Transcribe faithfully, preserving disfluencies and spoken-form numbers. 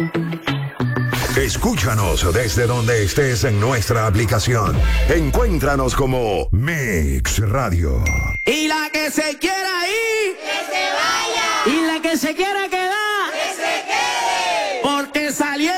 Escúchanos desde donde estés en nuestra aplicación. Encuéntranos como Mix Radio. Y la que se quiera ir, que se vaya. y la que se quiera quedar, Que se quede. porque salió